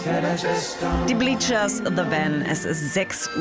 Die Bleachers, The Van, es ist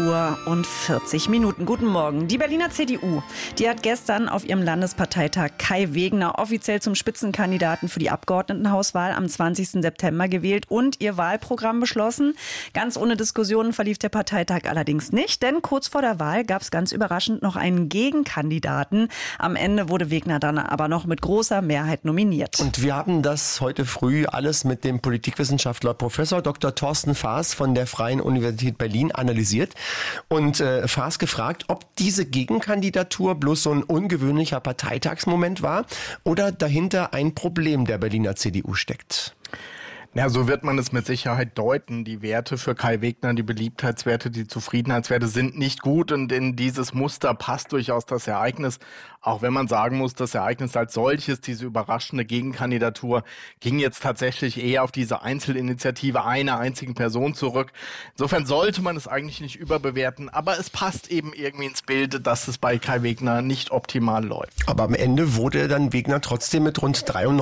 6:40 Uhr. Guten Morgen. Die Berliner CDU, die hat gestern auf ihrem Landesparteitag Kai Wegner offiziell zum Spitzenkandidaten für die Abgeordnetenhauswahl am 20. September gewählt und ihr Wahlprogramm beschlossen. Ganz ohne Diskussionen verlief der Parteitag allerdings nicht, denn kurz vor der Wahl gab es ganz überraschend noch einen Gegenkandidaten. Am Ende wurde Wegner dann aber noch mit großer Mehrheit nominiert. Und wir haben das heute früh alles mit dem Politikwissenschaftler Professor Dr. Thorsten Faas von der Freien Universität Berlin analysiert und Faas gefragt, ob diese Gegenkandidatur bloß so ein ungewöhnlicher Parteitagsmoment war oder dahinter ein Problem der Berliner CDU steckt. Ja, so wird man es mit Sicherheit deuten. Die Werte für Kai Wegner, die Beliebtheitswerte, die Zufriedenheitswerte sind nicht gut und in dieses Muster passt durchaus das Ereignis. Auch wenn man sagen muss, das Ereignis als solches, diese überraschende Gegenkandidatur, ging jetzt tatsächlich eher auf diese Einzelinitiative einer einzigen Person zurück. Insofern sollte man es eigentlich nicht überbewerten, aber es passt eben irgendwie ins Bild, dass es bei Kai Wegner nicht optimal läuft. Aber am Ende wurde dann Wegner trotzdem mit rund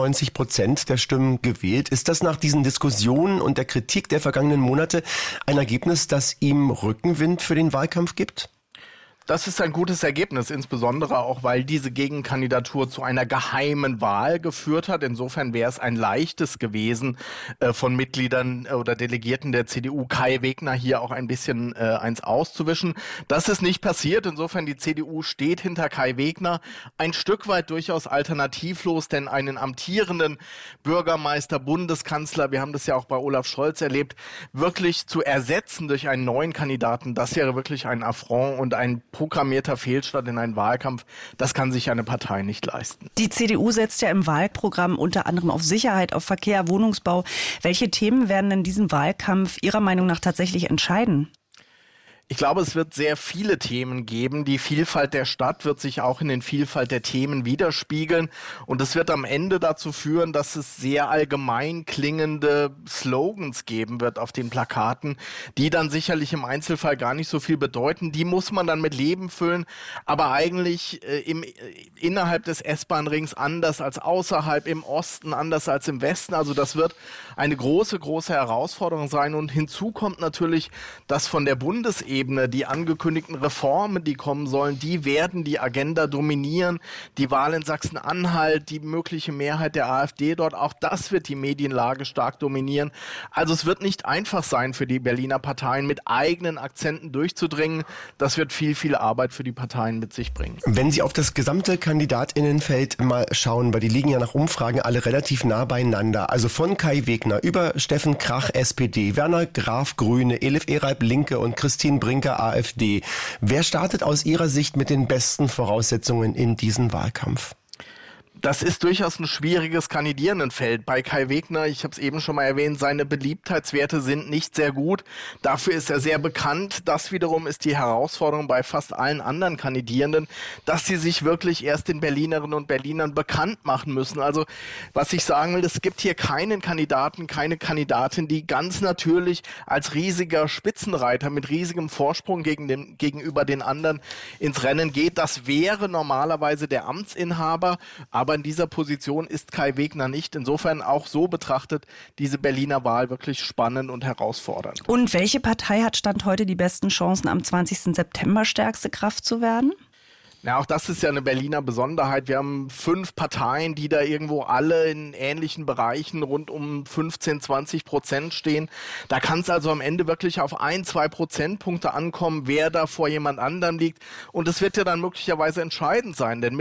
93% der Stimmen gewählt. Ist das nach diesen Diskussionen und der Kritik der vergangenen Monate ein Ergebnis, das ihm Rückenwind für den Wahlkampf gibt? Das ist ein gutes Ergebnis, insbesondere auch, weil diese Gegenkandidatur zu einer geheimen Wahl geführt hat. Insofern wäre es ein leichtes gewesen, von Mitgliedern oder Delegierten der CDU Kai Wegner hier auch ein bisschen eins auszuwischen. Das ist nicht passiert. Insofern die CDU steht hinter Kai Wegner. Ein Stück weit durchaus alternativlos, denn einen amtierenden Bürgermeister, Bundeskanzler, wir haben das ja auch bei Olaf Scholz erlebt, wirklich zu ersetzen durch einen neuen Kandidaten, das wäre wirklich ein Affront und ein programmierter Fehlstart in einen Wahlkampf, das kann sich eine Partei nicht leisten. Die CDU setzt ja im Wahlprogramm unter anderem auf Sicherheit, auf Verkehr, Wohnungsbau. Welche Themen werden in diesem Wahlkampf Ihrer Meinung nach tatsächlich entscheiden? Ich glaube, es wird sehr viele Themen geben. Die Vielfalt der Stadt wird sich auch in den Vielfalt der Themen widerspiegeln. Und es wird am Ende dazu führen, dass es sehr allgemein klingende Slogans geben wird auf den Plakaten, die dann sicherlich im Einzelfall gar nicht so viel bedeuten. Die muss man dann mit Leben füllen. Aber eigentlich innerhalb des S-Bahn-Rings anders als außerhalb, im Osten anders als im Westen. Also das wird eine große, große Herausforderung sein. Und hinzu kommt natürlich, dass von der Bundesebene die angekündigten Reformen, die kommen sollen, die werden die Agenda dominieren. Die Wahl in Sachsen-Anhalt, die mögliche Mehrheit der AfD dort, auch das wird die Medienlage stark dominieren. Also es wird nicht einfach sein für die Berliner Parteien, mit eigenen Akzenten durchzudringen. Das wird viel, viel Arbeit für die Parteien mit sich bringen. Wenn Sie auf das gesamte KandidatInnenfeld mal schauen, weil die liegen ja nach Umfragen alle relativ nah beieinander. Also von Kai Wegner über Steffen Krach, SPD, Werner Graf, Grüne, Elif Eralb, Linke und Christine Brinker, AfD. Wer startet aus Ihrer Sicht mit den besten Voraussetzungen in diesen Wahlkampf? Das ist durchaus ein schwieriges Kandidierendenfeld. Bei Kai Wegner, ich habe es eben schon mal erwähnt, seine Beliebtheitswerte sind nicht sehr gut. Dafür ist er sehr bekannt. Das wiederum ist die Herausforderung bei fast allen anderen Kandidierenden, dass sie sich wirklich erst den Berlinerinnen und Berlinern bekannt machen müssen. Also was ich sagen will, es gibt hier keinen Kandidaten, keine Kandidatin, die ganz natürlich als riesiger Spitzenreiter mit riesigem Vorsprung gegenüber den anderen ins Rennen geht. Das wäre normalerweise der Amtsinhaber, aber in dieser Position ist Kai Wegner nicht. Insofern auch so betrachtet diese Berliner Wahl wirklich spannend und herausfordernd. Und welche Partei hat Stand heute die besten Chancen, am 20. September stärkste Kraft zu werden? Ja, auch das ist ja eine Berliner Besonderheit. Wir haben 5 Parteien, die da irgendwo alle in ähnlichen Bereichen rund um 15-20% stehen. Da kann es also am Ende wirklich auf 1-2 Prozentpunkte ankommen, wer da vor jemand anderem liegt. Und es wird ja dann möglicherweise entscheidend sein, denn